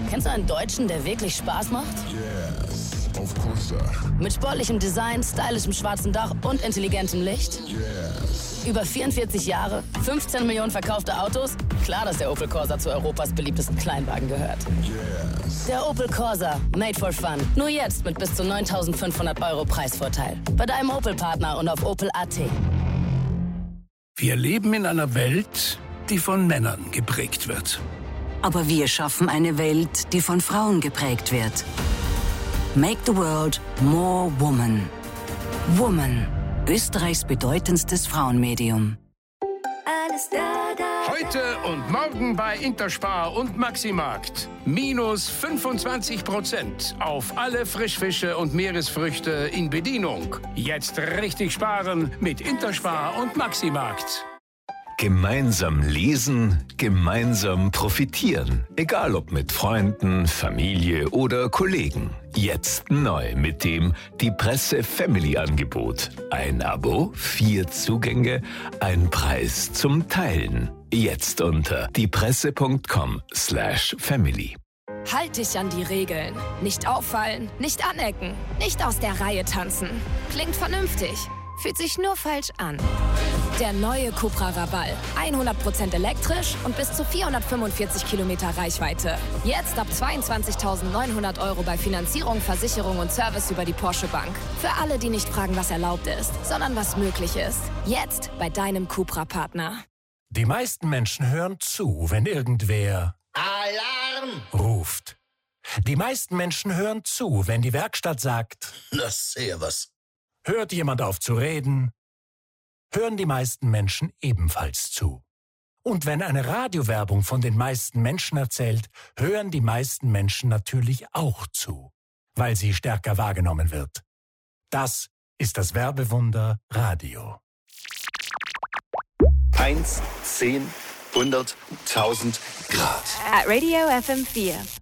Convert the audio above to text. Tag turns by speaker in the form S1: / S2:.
S1: Kennst du einen Deutschen, der wirklich Spaß macht?
S2: Yes, of course.
S1: Mit sportlichem Design, stylischem schwarzen Dach und intelligentem Licht?
S2: Yes.
S1: Über 44 Jahre, 15 Millionen verkaufte Autos? Klar, dass der Opel Corsa zu Europas beliebtesten Kleinwagen gehört.
S2: Yes.
S1: Der Opel Corsa, made for fun. Nur jetzt mit bis zu 9.500 € Preisvorteil. Bei deinem Opel-Partner und auf opel.at.
S3: Wir leben in einer Welt, die von Männern geprägt wird.
S4: Aber wir schaffen eine Welt, die von Frauen geprägt wird. Make the world more woman. Woman, Österreichs bedeutendstes Frauenmedium.
S5: Alles da, da.
S3: Heute und morgen bei Interspar und Maximarkt. Minus 25% auf alle Frischfische und Meeresfrüchte in Bedienung. Jetzt richtig sparen mit Interspar und Maximarkt.
S6: Gemeinsam lesen, gemeinsam profitieren. Egal ob mit Freunden, Familie oder Kollegen. Jetzt neu mit dem Die Presse Family Angebot. Ein Abo, 4 Zugänge, ein Preis zum Teilen. Jetzt unter diepresse.com/family.
S7: Halt dich an die Regeln. Nicht auffallen, nicht anecken, nicht aus der Reihe tanzen. Klingt vernünftig, fühlt sich nur falsch an. Der neue Cupra Raval. 100% elektrisch und bis zu 445 Kilometer Reichweite. Jetzt ab 22.900 € bei Finanzierung, Versicherung und Service über die Porsche Bank. Für alle, die nicht fragen, was erlaubt ist, sondern was möglich ist. Jetzt bei deinem Cupra-Partner.
S8: Die meisten Menschen hören zu, wenn irgendwer
S9: Alarm!
S8: ruft. Die meisten Menschen hören zu, wenn die Werkstatt sagt,
S9: Das sehr was.
S8: hört jemand auf zu reden, hören die meisten Menschen ebenfalls zu. Und wenn eine Radiowerbung von den meisten Menschen erzählt, hören die meisten Menschen natürlich auch zu, weil sie stärker wahrgenommen wird. Das ist das Werbewunder Radio.
S10: 1, 10, 100, 1000 Grad.
S5: Radio FM4.